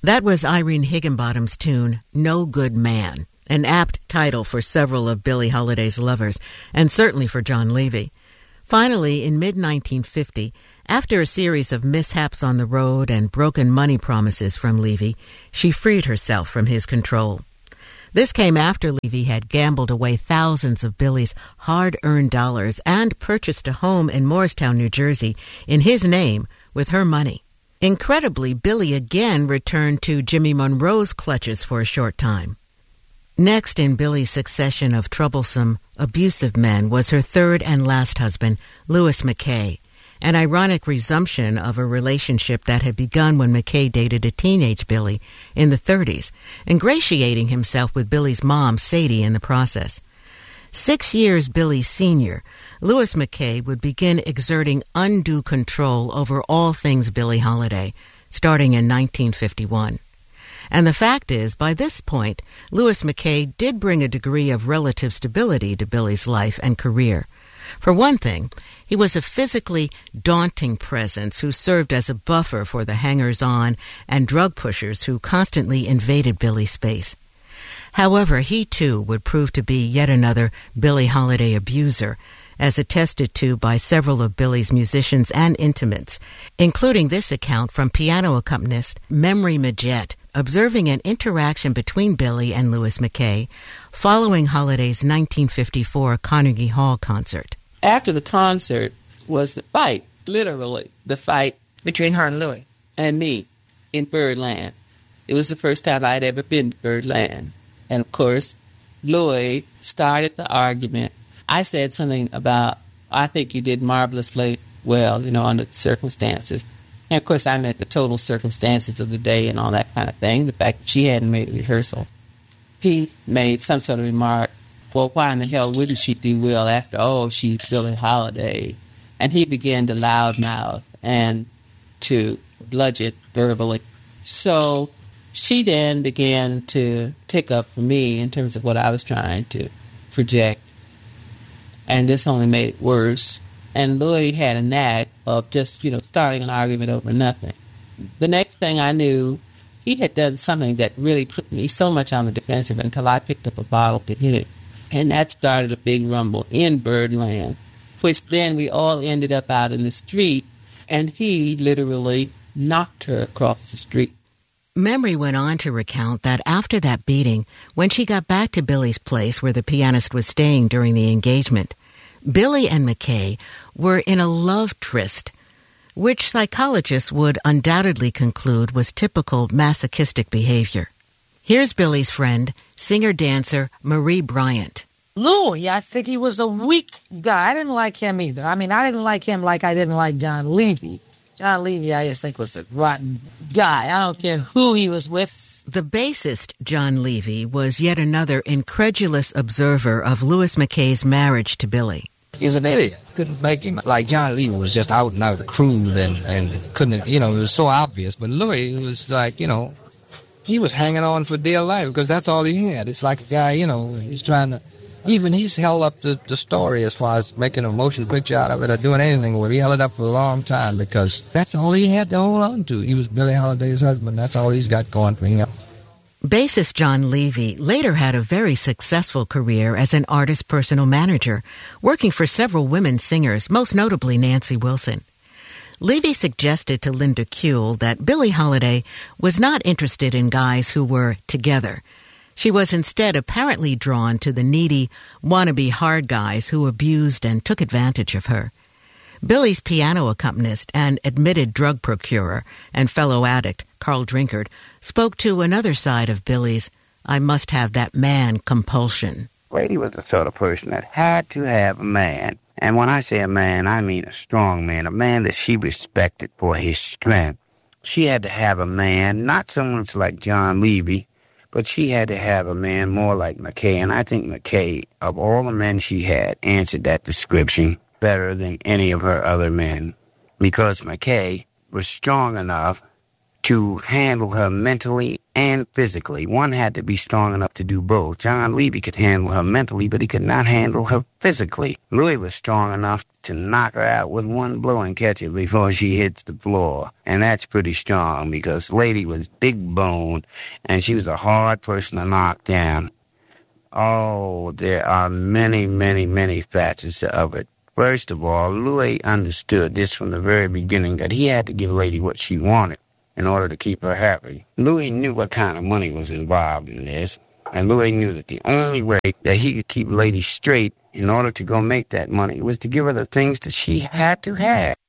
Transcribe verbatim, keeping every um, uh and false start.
That was Irene Higginbottom's tune, No Good Man, an apt title for several of Billie Holiday's lovers, and certainly for John Levy. Finally, in mid nineteen fifty, after a series of mishaps on the road and broken money promises from Levy, she freed herself from his control. This came after Levy had gambled away thousands of Billie's hard-earned dollars and purchased a home in Morristown, New Jersey, in his name with her money. Incredibly, Billie again returned to Jimmy Monroe's clutches for a short time. Next in Billie's succession of troublesome, abusive men was her third and last husband, Louis McKay, an ironic resumption of a relationship that had begun when McKay dated a teenage Billie in the thirties, ingratiating himself with Billie's mom, Sadie, in the process. Six years Billie's senior, Louis McKay would begin exerting undue control over all things Billie Holiday, starting in nineteen fifty-one. And the fact is, by this point, Louis McKay did bring a degree of relative stability to Billie's life and career. For one thing, he was a physically daunting presence who served as a buffer for the hangers-on and drug pushers who constantly invaded Billie's space. However, he too would prove to be yet another Billie Holiday abuser, as attested to by several of Billie's musicians and intimates, including this account from piano accompanist Memory Majette, observing an interaction between Billie and Louis McKay following Holiday's nineteen fifty-four Carnegie Hall concert. After the concert was the fight, literally, the fight between her and Louis and me in Birdland. It was the first time I'd ever been to Birdland. And, of course, Louis started the argument. I said something about, I think you did marvelously well, you know, under the circumstances. And, of course, I meant the total circumstances of the day and all that kind of thing, the fact that she hadn't made a rehearsal. He made some sort of remark, well, why in the hell wouldn't she do well after all? She's Billie Holiday. And he began to loudmouth and to bludgeon verbally. So she then began to tick up for me in terms of what I was trying to project. And this only made it worse. And Louis had a knack of just, you know, starting an argument over nothing. The next thing I knew, he had done something that really put me so much on the defensive until I picked up a bottle to hit it. And that started a big rumble in Birdland, which then we all ended up out in the street, and he literally knocked her across the street. Memory went on to recount that after that beating, when she got back to Billie's place where the pianist was staying during the engagement, Billie and McKay were in a love tryst, which psychologists would undoubtedly conclude was typical masochistic behavior. Here's Billie's friend, singer-dancer Marie Bryant. Louis, I think he was a weak guy. I didn't like him either. I mean, I didn't like him like I didn't like John Levy. John Levy, I just think, was a rotten guy. I don't care who he was with. The bassist, John Levy, was yet another incredulous observer of Louis McKay's marriage to Billie. He's an idiot. Couldn't make him. Like, John Levy was just out and out crude and, and couldn't, you know, it was so obvious. But Louis was like, you know, he was hanging on for dear life because that's all he had. It's like a guy, you know, he's trying to, even he's held up the, the story as far as making a motion picture out of it or doing anything with it. He held it up for a long time because that's all he had to hold on to. He was Billie Holiday's husband. That's all he's got going for him. Bassist John Levy later had a very successful career as an artist's personal manager, working for several women singers, most notably Nancy Wilson. Levy suggested to Linda Kuehl that Billie Holiday was not interested in guys who were together. She was instead apparently drawn to the needy, wannabe hard guys who abused and took advantage of her. Billie's piano accompanist and admitted drug procurer and fellow addict, Carl Drinkard, spoke to another side of Billie's I must have that man compulsion. Lady was the sort of person that had to have a man. And when I say a man, I mean a strong man, a man that she respected for his strength. She had to have a man, not so much like John Levy, but she had to have a man more like McKay. And I think McKay, of all the men she had, answered that description better than any of her other men. Because McKay was strong enough to handle her mentally and physically. One had to be strong enough to do both. John Levy could handle her mentally, but he could not handle her physically. Louis was strong enough to knock her out with one blow and catch her before she hits the floor. And that's pretty strong because Lady was big boned and she was a hard person to knock down. Oh, there are many, many, many facets of it. First of all, Louis understood this from the very beginning, that he had to give Lady what she wanted in order to keep her happy. Louis knew what kind of money was involved in this, and Louis knew that the only way that he could keep Lady straight in order to go make that money was to give her the things that she had to have.